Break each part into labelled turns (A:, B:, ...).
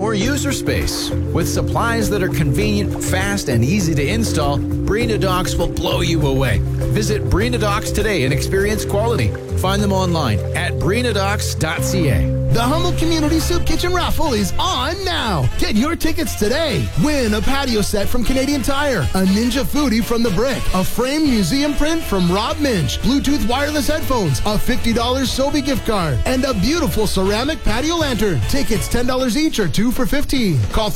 A: more user space. With supplies that are convenient, fast, and easy to install, Brina Docks will blow you away. Visit Brina Docks today and experience quality. Find them online at brinadocks.ca.
B: The Humboldt Community Soup Kitchen Raffle is on now. Get your tickets today. Win a patio set from Canadian Tire, a Ninja Foodie from The Brick, a framed museum print from Rob Minch, Bluetooth wireless headphones, a $50 Sobe gift card, and a beautiful ceramic patio lantern. Tickets $10 each or 2 for $15. Call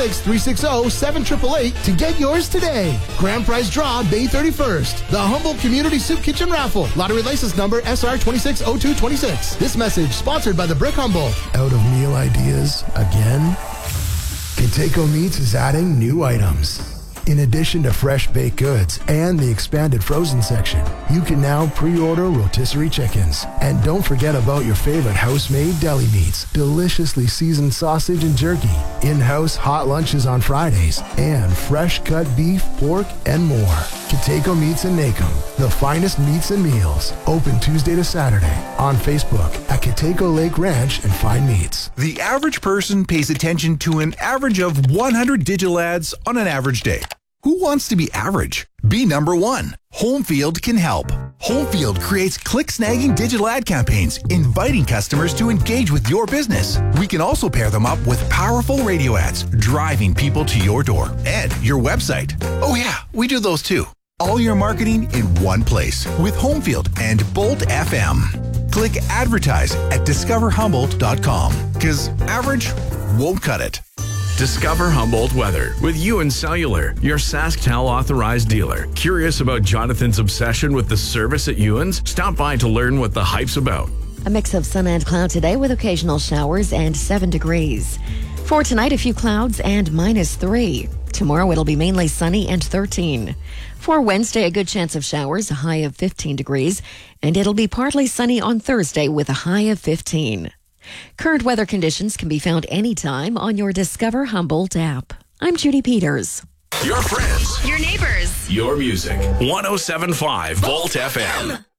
B: 306-360-7888 to get yours today. Grand prize draw May 31st. The Humboldt Community Soup Kitchen Raffle. Lottery license number SR 260226. This message sponsored by The Brick Humboldt. Out of meal ideas again? Kateco Meats is adding new items. In addition to fresh baked goods and the expanded frozen section, you can now pre-order rotisserie chickens. And don't forget about your favorite house-made deli meats, deliciously seasoned sausage and jerky, in-house hot lunches on Fridays, and fresh cut beef, pork, and more. Kateco Meats in Nacum, the finest meats and meals. Open Tuesday to Saturday on Facebook at Kateco Lake Ranch and Fine Meats.
C: The average person pays attention to an average of 100 digital ads on an average day. Who wants to be average? Be number one. Homefield can help. Homefield creates click-snagging digital ad campaigns, inviting customers to engage with your business. We can also pair them up with powerful radio ads, driving people to your door and your website. Oh yeah, we do those too. All your marketing in one place with Homefield and Bolt FM. Click advertise at discoverhumboldt.com because average won't cut it.
D: Discover Humboldt weather with Ewan Cellular, your SaskTel authorized dealer. Curious about Jonathan's obsession with the service at Ewan's? Stop by to learn what the hype's about.
E: A mix of sun and cloud today with occasional showers and 7 degrees. For tonight, a few clouds and -3. Tomorrow, it'll be mainly sunny and 13. For Wednesday, a good chance of showers, a high of 15 degrees. And it'll be partly sunny on Thursday with a high of 15. Current weather conditions can be found anytime on your Discover Humboldt app. I'm Judy Peters.
D: Your friends.
F: Your neighbors.
D: Your music. 107.5 Volt FM.